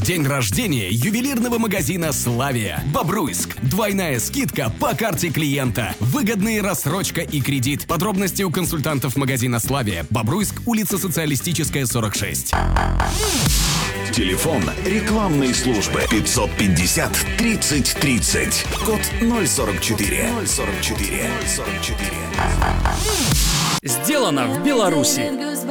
День рождения ювелирного магазина «Славия». Бобруйск. Двойная скидка по карте клиента. Выгодные рассрочка и кредит. Подробности у консультантов магазина «Славия». Бобруйск, улица Социалистическая, 46. Телефон рекламной службы 550 30 30. Код 044. Сделано в Беларуси.